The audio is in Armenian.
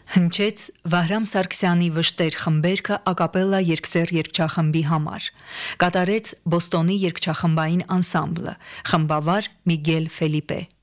Հնչեց Վահրամ Սարգսյանի «Վշտեր» խմբերքը ակապելլա երկսեռ երգչախմբի համար։ Կատարեց Բոստոնի երգչախմբային անսամբլը, խմբավար Միգել Ֆելիպե։